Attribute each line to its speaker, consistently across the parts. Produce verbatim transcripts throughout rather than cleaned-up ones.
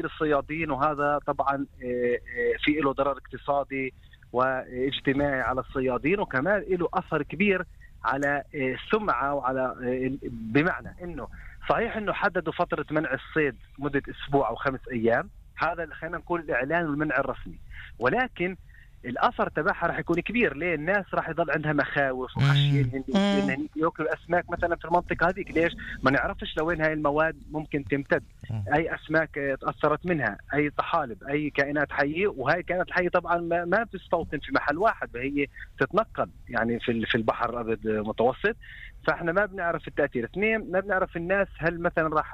Speaker 1: الصيادين، وهذا طبعا في له ضرر اقتصادي واجتماعي على الصيادين، وكمان له أثر كبير على السمعة وعلى بمعنى إنه صحيح إنه حددوا فترة منع الصيد مدة أسبوع أو خمس أيام، هذا خلينا نقول الإعلان والمنع الرسمي، ولكن الأثر تبعها راح يكون كبير. ليه؟ الناس راح يضل عندها مخاوف وخشية إن يأكلوا الأسماك مثلا في المنطقة هذيك. ليش؟ ما نعرفش لوين هاي المواد ممكن تمتد، أي أسماك تأثرت منها، أي طحالب، أي كائنات حية، وهاي الكائنات الحية طبعا ما بتستوطن في محل واحد، هي تتنقل يعني في في البحر الأبيض المتوسط، فإحنا ما بنعرف التأثير. اثنين، ما بنعرف الناس هل مثلا راح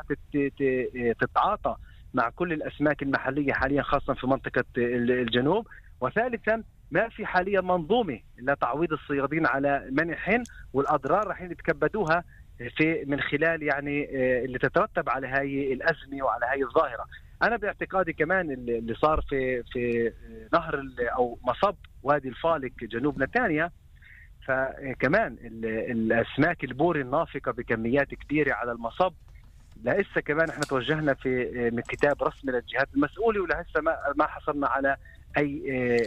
Speaker 1: تتعاطى مع كل الأسماك المحلية حاليا خاصة في منطقة الجنوب. وثالثا، ما في حاليا منظومة لتعويض الصيادين على منحهم، والأضرار راح يتكبدوها في من خلال يعني اللي تترتب على هاي الأزمة وعلى هاي الظاهرة. أنا باعتقادي كمان اللي صار في في نهر أو مصب وادي الفالك جنوب نتانيا، فكمان الأسماك البوري النافقة بكميات كبيرة على المصب، لسه كمان احنا توجهنا في من كتاب رسمي للجهات المسؤولة، ولسه ما ما حصلنا على أي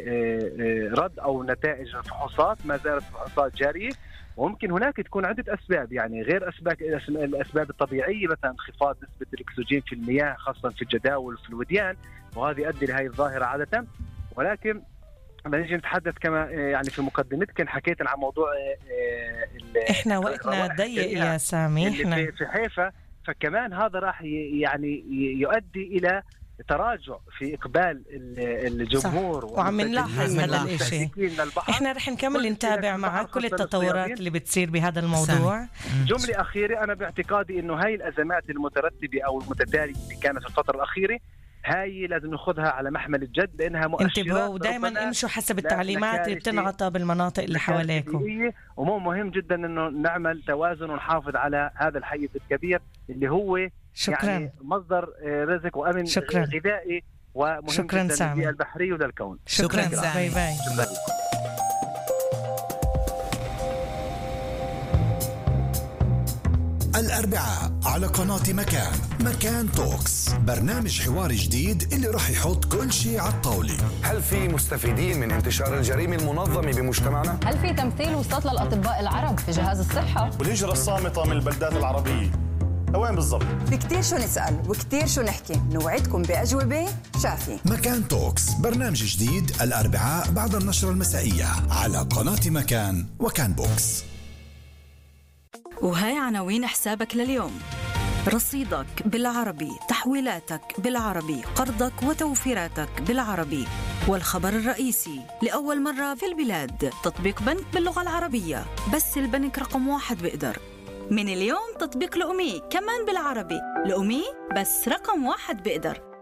Speaker 1: رد أو نتائج الفحوصات، ما زالت الفحوصات جارية. وممكن هناك تكون عدة أسباب، يعني غير أسباب الأسباب الطبيعية، مثلا انخفاض نسبة الأكسجين في المياه خاصة في الجداول وفي الوديان، وهذه يؤدي لهذه الظاهرة عادة. ولكن لما نيجي نتحدث كما يعني في مقدمتك حكيت عن موضوع
Speaker 2: إحنا وقتنا ضيق يا سامي
Speaker 1: احنا في حيفا، فكمان هذا راح يعني يؤدي إلى تراجع في إقبال الجمهور،
Speaker 2: وعم نلاحظ هذا الشيء. إحنا رح نكمل نتابع معك كل التطورات اللي بتصير بهذا الموضوع.
Speaker 1: جملة أخيرة، أنا باعتقادي إنه هاي الأزمات المترتبة أو المتتالية اللي كانت في الفترة الأخيرة هاي لازم ناخذها على محمل الجد، لأنها مؤشرات.
Speaker 2: انتبهوا ودائما امشوا حسب التعليمات اللي بتنعطى بالمناطق اللي حواليكم.
Speaker 1: ومو مهم جدا إنه نعمل توازن ونحافظ على هذا الحيز الكبير اللي هو
Speaker 2: شكرا.
Speaker 1: يعني مصدر رزق وأمن
Speaker 2: شكرا.
Speaker 1: غذائي ومهم
Speaker 2: شكرا
Speaker 1: جدا
Speaker 2: سامي.
Speaker 1: للبيئة البحرية وللكون.
Speaker 2: شكرا, شكرا سامي. باي باي.
Speaker 1: شكرا.
Speaker 3: الأربعاء على قناة مكان، مكان توكس، برنامج حواري جديد اللي راح يحط كل شيء على الطاولة.
Speaker 4: هل في مستفيدين من انتشار الجريمة المنظمة بمجتمعنا؟
Speaker 5: هل في تمثيل وسط للأطباء العرب في جهاز الصحة؟
Speaker 6: والهجرة الصامتة من البلدات العربية لوين بالضبط؟
Speaker 7: في كتير شو نسأل وكتير شو نحكي، نوعدكم بأجوبة شافية.
Speaker 3: مكان توكس، برنامج جديد الأربعاء بعد النشرة المسائية على قناة مكان وكان بوكس.
Speaker 8: وهاي عناوين حسابك لليوم: رصيدك بالعربي، تحويلاتك بالعربي، قرضك وتوفيراتك بالعربي. والخبر الرئيسي: لأول مرة في البلاد تطبيق بنك باللغة العربية، بس البنك رقم واحد بقدر. من اليوم تطبيق لأمي كمان بالعربي، لأمي بس رقم واحد بقدر.